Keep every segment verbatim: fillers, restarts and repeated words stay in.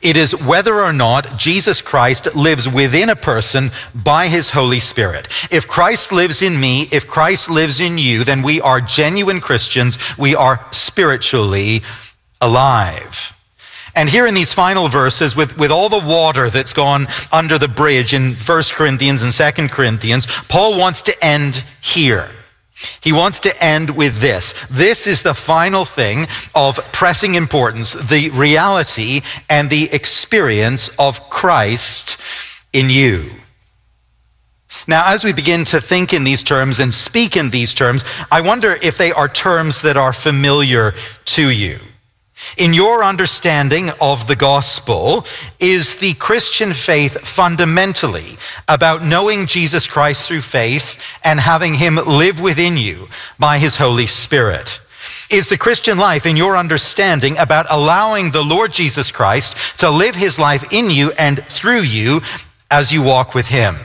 It is whether or not Jesus Christ lives within a person by his Holy Spirit. If Christ lives in me, if Christ lives in you, then we are genuine Christians. We are spiritually alive. And here in these final verses, with, with all the water that's gone under the bridge in First Corinthians and Second Corinthians, Paul wants to end here. He wants to end with this. This is the final thing of pressing importance, the reality and the experience of Christ in you. Now, as we begin to think in these terms and speak in these terms, I wonder if they are terms that are familiar to you. In your understanding of the gospel, is the Christian faith fundamentally about knowing Jesus Christ through faith and having him live within you by his Holy Spirit? Is the Christian life, in your understanding, about allowing the Lord Jesus Christ to live his life in you and through you as you walk with him?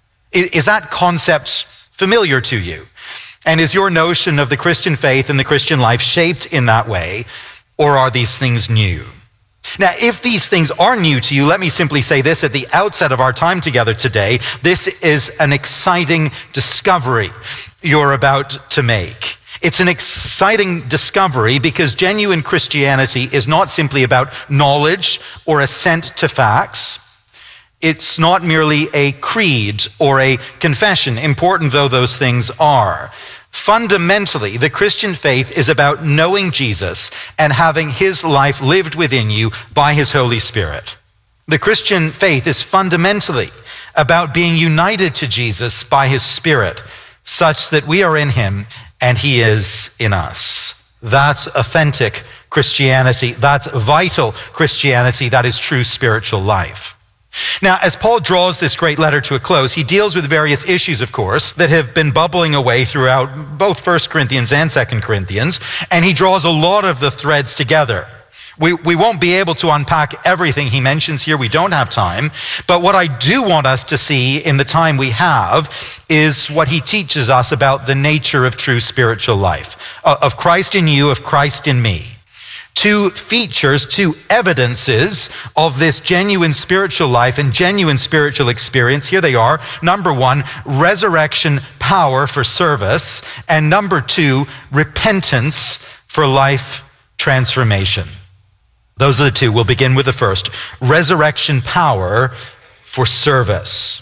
Is that concept familiar to you? And is your notion of the Christian faith and the Christian life shaped in that way? Or are these things new? Now, if these things are new to you, let me simply say this at the outset of our time together today. This is an exciting discovery you're about to make. It's an exciting discovery because genuine Christianity is not simply about knowledge or assent to facts. It's not merely a creed or a confession, important though those things are. Fundamentally, the Christian faith is about knowing Jesus and having his life lived within you by his Holy Spirit. The Christian faith is fundamentally about being united to Jesus by his Spirit, such that we are in him and he is in us. That's authentic Christianity. That's vital Christianity. That is true spiritual life. Now, as Paul draws this great letter to a close, he deals with various issues, of course, that have been bubbling away throughout both First Corinthians and Second Corinthians, and he draws a lot of the threads together. We, we won't be able to unpack everything he mentions here. We don't have time. But what I do want us to see in the time we have is what he teaches us about the nature of true spiritual life, of Christ in you, of Christ in me. Two features, two evidences of this genuine spiritual life and genuine spiritual experience. Here they are. Number one, resurrection power for service. And number two, repentance for life transformation. Those are the two. We'll begin with the first. Resurrection power for service.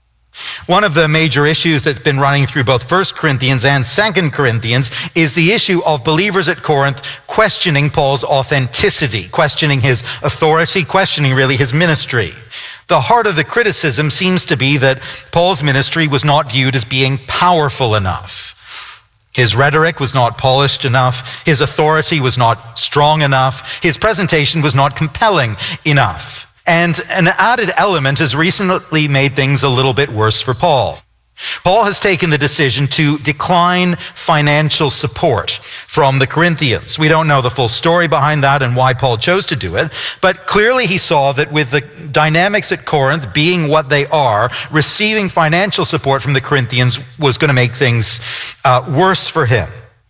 One of the major issues that's been running through both First Corinthians and Second Corinthians is the issue of believers at Corinth questioning Paul's authenticity, questioning his authority, questioning really his ministry. The heart of the criticism seems to be that Paul's ministry was not viewed as being powerful enough. His rhetoric was not polished enough. His authority was not strong enough. His presentation was not compelling enough. And an added element has recently made things a little bit worse for Paul. Paul has taken the decision to decline financial support from the Corinthians. We don't know the full story behind that and why Paul chose to do it, but clearly he saw that with the dynamics at Corinth being what they are, receiving financial support from the Corinthians was going to make things uh, worse for him.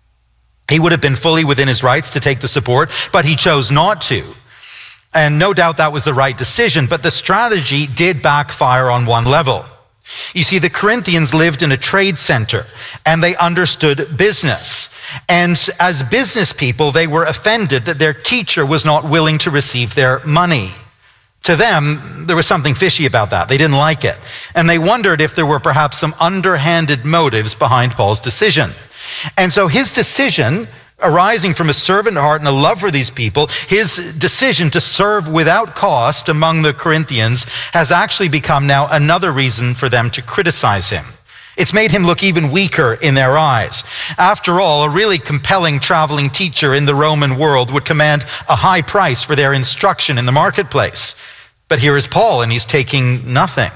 He would have been fully within his rights to take the support, but he chose not to. And no doubt that was the right decision, but the strategy did backfire on one level. You see, the Corinthians lived in a trade center and they understood business. And as business people, they were offended that their teacher was not willing to receive their money. To them, there was something fishy about that. They didn't like it. And they wondered if there were perhaps some underhanded motives behind Paul's decision. And so his decision, arising from a servant heart and a love for these people, his decision to serve without cost among the Corinthians has actually become now another reason for them to criticize him. It's made him look even weaker in their eyes. After all, a really compelling traveling teacher in the Roman world would command a high price for their instruction in the marketplace. But here is Paul, and he's taking nothing.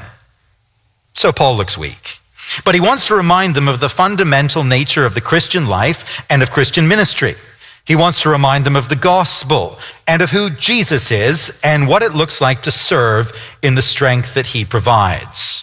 So Paul looks weak. But he wants to remind them of the fundamental nature of the Christian life and of Christian ministry. He wants to remind them of the gospel and of who Jesus is and what it looks like to serve in the strength that he provides.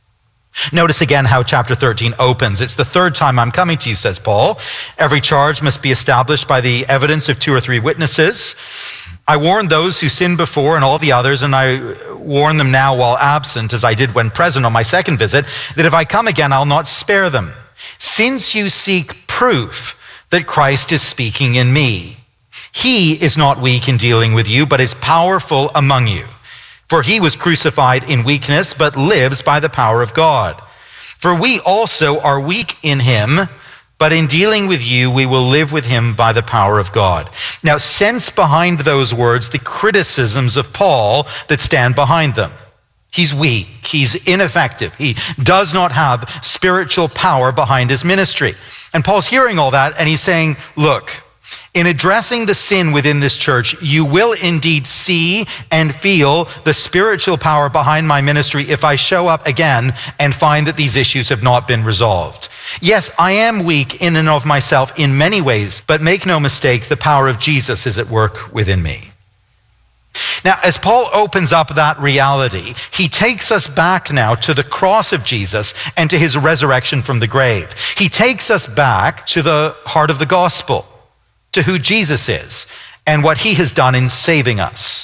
Notice again how chapter thirteen opens. It's the third time I'm coming to you, says Paul. Every charge must be established by the evidence of two or three witnesses. I warned those who sinned before and all the others, and I warn them now while absent, as I did when present on my second visit, that if I come again, I'll not spare them. Since you seek proof that Christ is speaking in me, he is not weak in dealing with you, but is powerful among you. For he was crucified in weakness, but lives by the power of God. For we also are weak in him, but in dealing with you, we will live with him by the power of God. Now, sense behind those words the criticisms of Paul that stand behind them. He's weak, he's ineffective, he does not have spiritual power behind his ministry. And Paul's hearing all that, and he's saying, look, in addressing the sin within this church, you will indeed see and feel the spiritual power behind my ministry if I show up again and find that these issues have not been resolved. Yes, I am weak in and of myself in many ways, but make no mistake, the power of Jesus is at work within me. Now, as Paul opens up that reality, he takes us back now to the cross of Jesus and to his resurrection from the grave. He takes us back to the heart of the gospel, to who Jesus is and what he has done in saving us.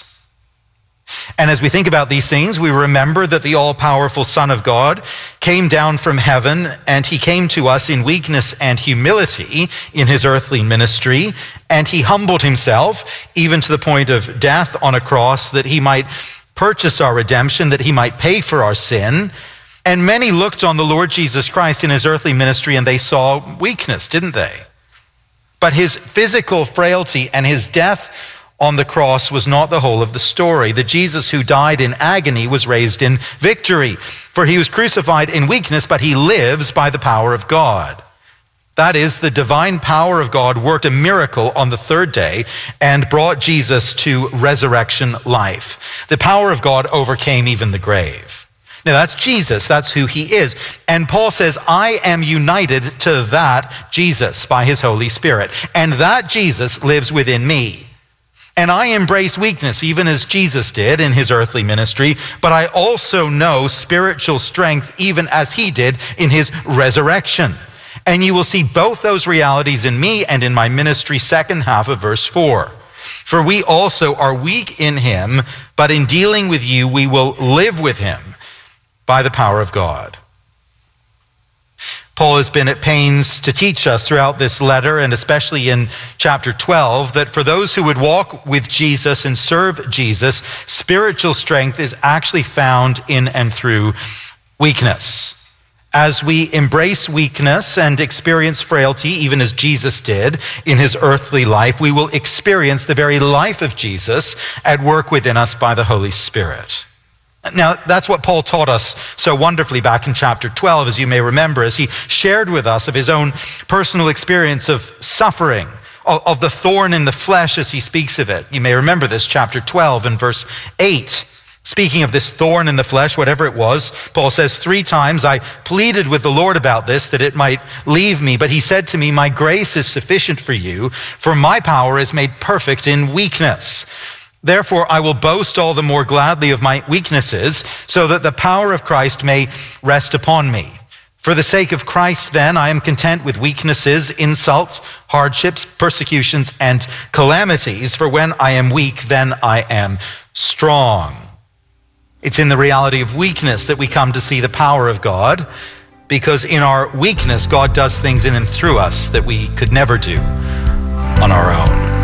And as we think about these things, we remember that the all-powerful Son of God came down from heaven, and he came to us in weakness and humility in his earthly ministry, and he humbled himself even to the point of death on a cross that he might purchase our redemption, that he might pay for our sin. And many looked on the Lord Jesus Christ in his earthly ministry and they saw weakness, didn't they? But his physical frailty and his death on the cross was not the whole of the story. The Jesus who died in agony was raised in victory, for he was crucified in weakness, but he lives by the power of God. That is, the divine power of God worked a miracle on the third day and brought Jesus to resurrection life. The power of God overcame even the grave. Now that's Jesus, that's who he is. And Paul says, I am united to that Jesus by his Holy Spirit. And that Jesus lives within me. And I embrace weakness, even as Jesus did in his earthly ministry, but I also know spiritual strength, even as he did in his resurrection. And you will see both those realities in me and in my ministry, second half of verse four. For we also are weak in him, but in dealing with you, we will live with him by the power of God. Paul has been at pains to teach us throughout this letter, and especially in chapter twelve, that for those who would walk with Jesus and serve Jesus, spiritual strength is actually found in and through weakness. As we embrace weakness and experience frailty, even as Jesus did in his earthly life, we will experience the very life of Jesus at work within us by the Holy Spirit. Now, that's what Paul taught us so wonderfully back in chapter twelve, as you may remember, as he shared with us of his own personal experience of suffering, of the thorn in the flesh as he speaks of it. You may remember this, chapter twelve and verse eight. Speaking of this thorn in the flesh, whatever it was, Paul says, three times I pleaded with the Lord about this, that it might leave me. But he said to me, my grace is sufficient for you, for my power is made perfect in weakness. Therefore, I will boast all the more gladly of my weaknesses, so that the power of Christ may rest upon me. For the sake of Christ, then, I am content with weaknesses, insults, hardships, persecutions, and calamities. For when I am weak, then I am strong. It's in the reality of weakness that we come to see the power of God, because in our weakness, God does things in and through us that we could never do on our own.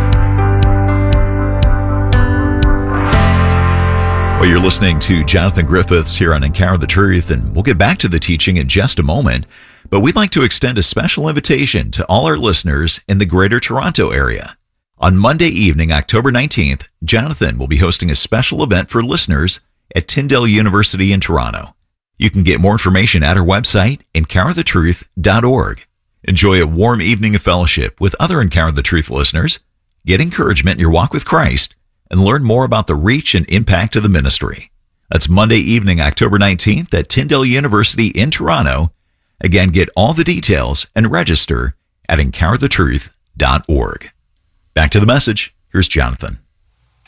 Well, you're listening to Jonathan Griffiths here on Encounter the Truth, and we'll get back to the teaching in just a moment. But we'd like to extend a special invitation to all our listeners in the Greater Toronto area. On Monday evening, October nineteenth, Jonathan will be hosting a special event for listeners at Tyndale University in Toronto. You can get more information at our website, encounter the truth dot org. Enjoy a warm evening of fellowship with other Encounter the Truth listeners, get encouragement in your walk with Christ, and learn more about the reach and impact of the ministry. That's Monday evening, October nineteenth at Tyndale University in Toronto. Again, get all the details and register at encounter the truth dot org. Back to the message. Here's Jonathan.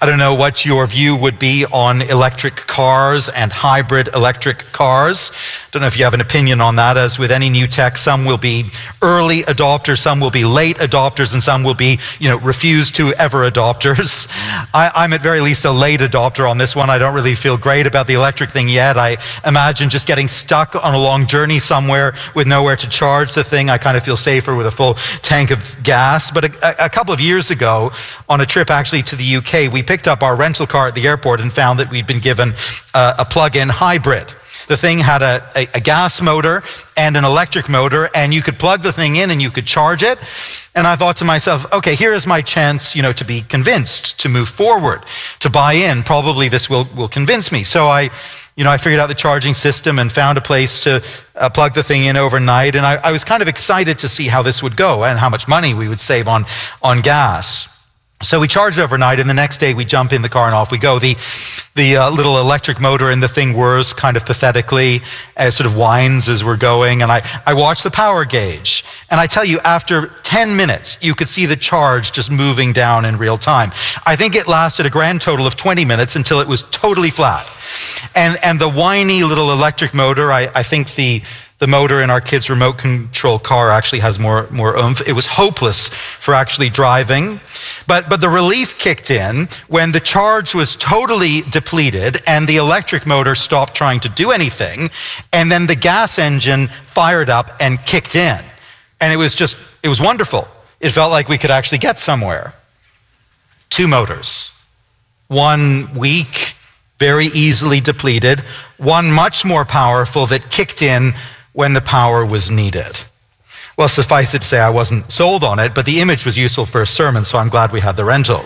I don't know what your view would be on electric cars and hybrid electric cars. Don't know if you have an opinion on that. As with any new tech, some will be early adopters, some will be late adopters, and some will be, you know, refuse to ever adopters. I, I'm at very least a late adopter on this one. I don't really feel great about the electric thing yet. I imagine just getting stuck on a long journey somewhere with nowhere to charge the thing. I kind of feel safer with a full tank of gas. But a, a couple of years ago, on a trip actually to the U K, we picked up our rental car at the airport and found that we'd been given uh, a plug-in hybrid. The thing had a, a, a gas motor and an electric motor, and you could plug the thing in and you could charge it. And I thought to myself, okay, here is my chance, you know, to be convinced, to move forward, to buy in. Probably this will, will convince me. So I, you know, I figured out the charging system and found a place to uh, plug the thing in overnight. And I, I was kind of excited to see how this would go and how much money we would save on, on gas. So we charged overnight, and the next day we jump in the car and off we go. The, the uh, little electric motor in the thing whirs kind of pathetically, as sort of whines as we're going. And I, I watch the power gauge. And I tell you, after ten minutes, you could see the charge just moving down in real time. I think it lasted a grand total of twenty minutes until it was totally flat. And, and the whiny little electric motor, I, I think the... The motor in our kids' remote control car actually has more, more oomph. It was hopeless for actually driving. But, but the relief kicked in when the charge was totally depleted and the electric motor stopped trying to do anything. And then the gas engine fired up and kicked in. And it was just, it was wonderful. It felt like we could actually get somewhere. Two motors. One weak, very easily depleted. One much more powerful that kicked in when the power was needed. Well, suffice it to say, I wasn't sold on it, but the image was useful for a sermon, so I'm glad we had the rental.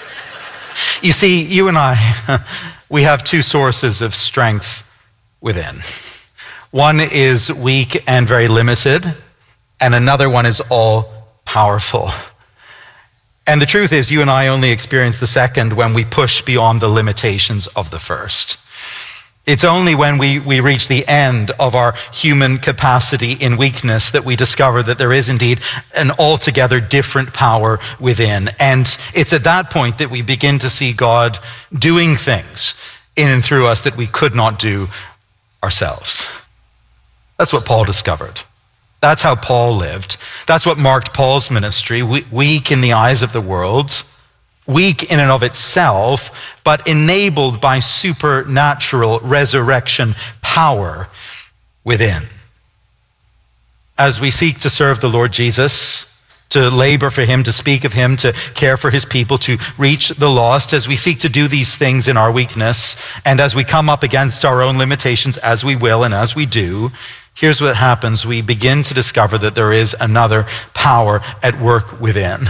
You see, you and I, we have two sources of strength within. One is weak and very limited, and another one is all powerful. And the truth is, you and I only experience the second when we push beyond the limitations of the first. It's only when we, we reach the end of our human capacity in weakness that we discover that there is indeed an altogether different power within. And it's at that point that we begin to see God doing things in and through us that we could not do ourselves. That's what Paul discovered. That's how Paul lived. That's what marked Paul's ministry, weak in the eyes of the world, weak in and of itself, but enabled by supernatural resurrection power within. As we seek to serve the Lord Jesus, to labor for him, to speak of him, to care for his people, to reach the lost, as we seek to do these things in our weakness, and as we come up against our own limitations, as we will and as we do, here's what happens. We begin to discover that there is another power at work within.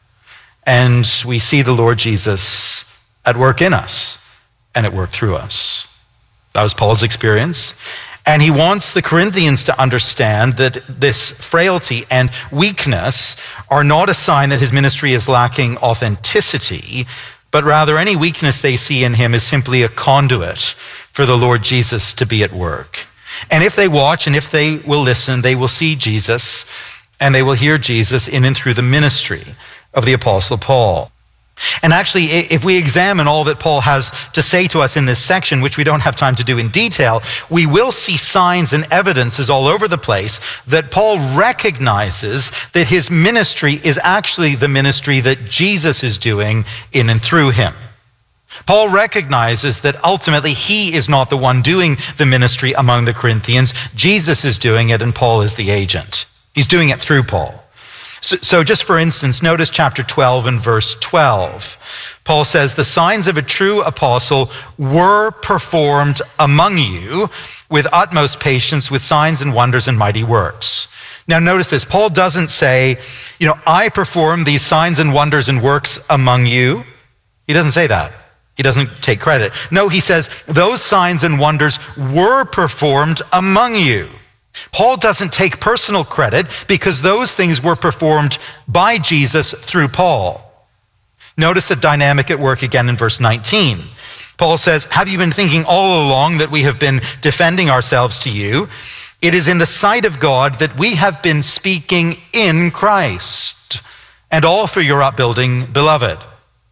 And we see the Lord Jesus at work in us and at work through us. That was Paul's experience. And he wants the Corinthians to understand that this frailty and weakness are not a sign that his ministry is lacking authenticity, but rather any weakness they see in him is simply a conduit for the Lord Jesus to be at work. And if they watch and if they will listen, they will see Jesus and they will hear Jesus in and through the ministry of the Apostle Paul. And actually, if we examine all that Paul has to say to us in this section, which we don't have time to do in detail, we will see signs and evidences all over the place that Paul recognizes that his ministry is actually the ministry that Jesus is doing in and through him. Paul recognizes that ultimately he is not the one doing the ministry among the Corinthians. Jesus is doing it, and Paul is the agent. He's doing it through Paul. So, so just for instance, notice chapter twelve and verse twelve. Paul says, the signs of a true apostle were performed among you with utmost patience, with signs and wonders and mighty works. Now notice this, Paul doesn't say, you know, I perform these signs and wonders and works among you. He doesn't say that. He doesn't take credit. No, he says, those signs and wonders were performed among you. Paul doesn't take personal credit because those things were performed by Jesus through Paul. Notice the dynamic at work again in verse nineteen. Paul says, have you been thinking all along that we have been defending ourselves to you? It is in the sight of God that we have been speaking in Christ, and all for your upbuilding, beloved.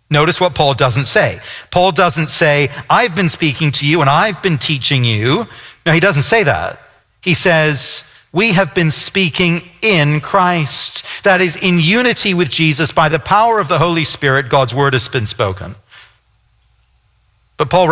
Notice what Paul doesn't say. Paul doesn't say, I've been speaking to you and I've been teaching you. No, he doesn't say that. He says, we have been speaking in Christ. That is, in unity with Jesus, by the power of the Holy Spirit, God's word has been spoken. But Paul